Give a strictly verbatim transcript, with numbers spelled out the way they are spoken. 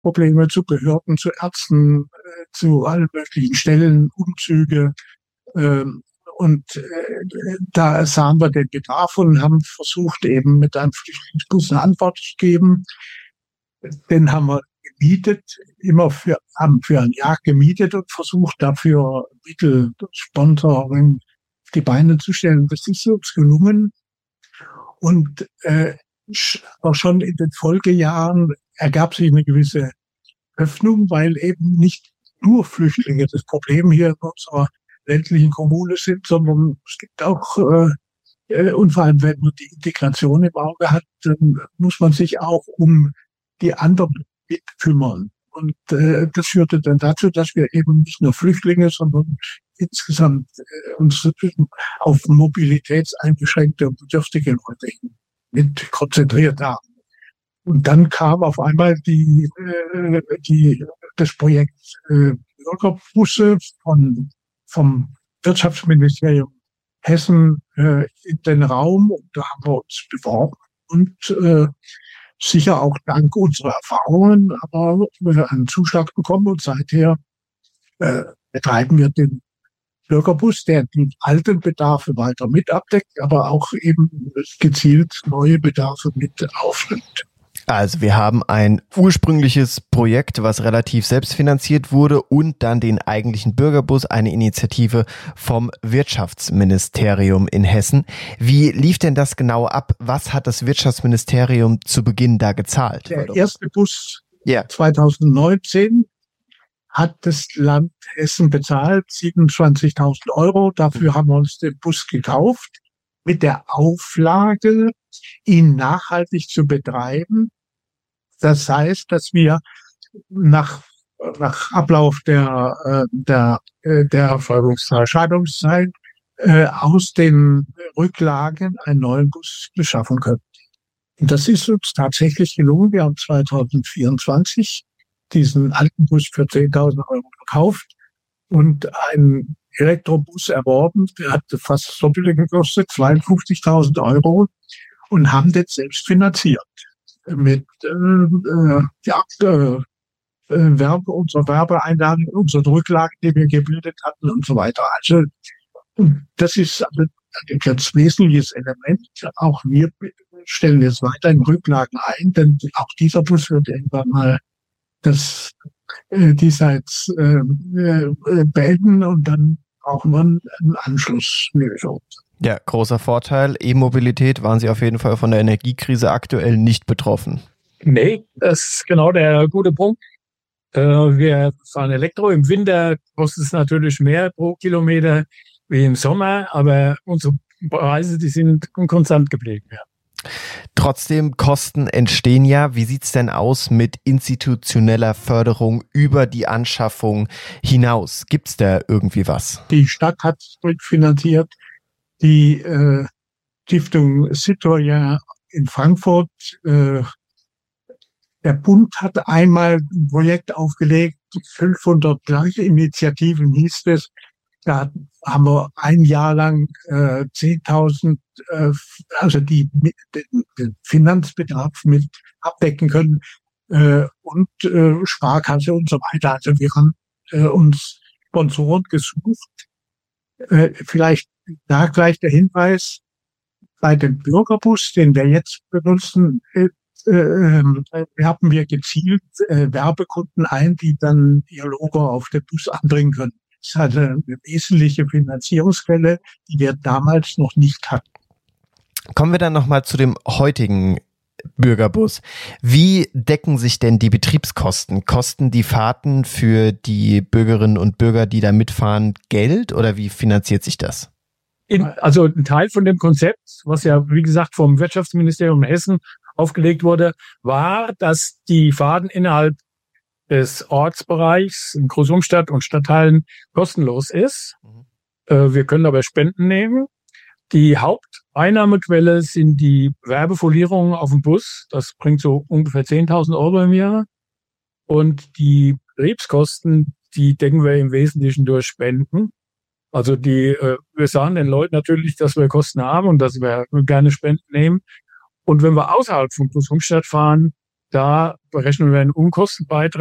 Probleme zu Behörden, zu Ärzten, äh, zu allen möglichen Stellen, Umzüge. Ähm, und äh, da sahen wir den Bedarf und haben versucht, eben mit einem Flüchtlingsbus eine Antwort zu geben. Den haben wir gemietet, immer für, haben für ein Jahr gemietet und versucht, dafür Mittel, Sponsoring auf die Beine zu stellen. Das ist uns gelungen. Und äh, auch schon in den Folgejahren ergab sich eine gewisse Öffnung, weil eben nicht nur Flüchtlinge das Problem hier in unserer ländlichen Kommune sind, sondern es gibt auch, äh, und vor allem, wenn man die Integration im Auge hat, dann muss man sich auch um die anderen mit kümmern. Und äh, das führte dann dazu, dass wir eben nicht nur Flüchtlinge, sondern insgesamt äh, uns auf mobilitätseingeschränkte und bedürftige Leute mit konzentriert haben. Und dann kam auf einmal die, äh, die, das Projekt äh, Bürgerbusse von, vom Wirtschaftsministerium Hessen äh, in den Raum. Und da haben wir uns beworben und äh, sicher auch dank unserer Erfahrungen, aber wir haben einen Zuschlag bekommen und seither äh, betreiben wir den Bürgerbus, der die alten Bedarfe weiter mit abdeckt, aber auch eben gezielt neue Bedarfe mit aufnimmt. Also wir haben ein ursprüngliches Projekt, was relativ selbstfinanziert wurde und dann den eigentlichen Bürgerbus, eine Initiative vom Wirtschaftsministerium in Hessen. Wie lief denn das genau ab? Was hat das Wirtschaftsministerium zu Beginn da gezahlt? Der erste Bus ja. zwanzig neunzehn hat das Land Hessen bezahlt, siebenundzwanzigtausend Euro. Dafür haben wir uns den Bus gekauft, mit der Auflage, ihn nachhaltig zu betreiben. Das heißt, dass wir nach, nach Ablauf der, der, der Scheidungszeit äh, aus den Rücklagen einen neuen Bus beschaffen können. Und das ist uns tatsächlich gelungen. Wir haben zwanzig vierundzwanzig diesen alten Bus für zehntausend Euro gekauft und einen Elektrobus erworben. Der hat fast so viel gekostet, zweiundfünfzigtausend Euro, und haben den selbst finanziert mit äh, äh, ja, äh, Werbe, unserer Werbeeinnahmen, unseren Rücklagen, die wir gebildet hatten und so weiter. Also das ist ein ganz wesentliches Element. Auch wir stellen jetzt weiterhin Rücklagen ein, denn auch dieser Bus wird irgendwann mal das äh, diesseits äh, äh, beenden und dann braucht man einen Anschlusslösung. Ja, großer Vorteil. E-Mobilität, waren Sie auf jeden Fall von der Energiekrise aktuell nicht betroffen? Nee, das ist genau der gute Punkt. Äh, wir fahren Elektro. Im Winter kostet es natürlich mehr pro Kilometer wie im Sommer, aber unsere Preise, die sind konstant geblieben. Ja. Trotzdem, Kosten entstehen ja. Wie sieht's denn aus mit institutioneller Förderung über die Anschaffung hinaus? Gibt's da irgendwie was? Die Stadt hat mitfinanziert. Die äh, Stiftung Citoyen in Frankfurt, äh, der Bund hat einmal ein Projekt aufgelegt, fünfhundert Initiativen hieß es. Da haben wir ein Jahr lang äh, zehntausend, äh, also die den, den Finanzbedarf mit abdecken können äh, und äh, Sparkasse und so weiter. Also wir haben äh, uns Sponsoren gesucht. Äh, vielleicht da gleich der Hinweis, bei dem Bürgerbus, den wir jetzt benutzen, äh, äh, haben wir gezielt äh, Werbekunden ein, die dann ihr Logo auf den Bus anbringen können. Das ist halt eine wesentliche Finanzierungsquelle, die wir damals noch nicht hatten. Kommen wir dann nochmal zu dem heutigen Bürgerbus. Wie decken sich denn die Betriebskosten? Kosten die Fahrten für die Bürgerinnen und Bürger, die da mitfahren, Geld, oder wie finanziert sich das? In, also ein Teil von dem Konzept, was ja, wie gesagt, vom Wirtschaftsministerium Hessen aufgelegt wurde, war, dass die Fahrten innerhalb des Ortsbereichs in Großumstadt und Stadtteilen kostenlos ist. Mhm. Äh, wir können aber Spenden nehmen. Die Haupteinnahmequelle sind die Werbefolierungen auf dem Bus. Das bringt so ungefähr zehntausend Euro im Jahr. Und die Betriebskosten, die decken wir im Wesentlichen durch Spenden. Also die, äh, wir sagen den Leuten natürlich, dass wir Kosten haben und dass wir gerne Spenden nehmen. Und wenn wir außerhalb von Großumstadt fahren, Da berechnen wir einen Unkostenbeitrag.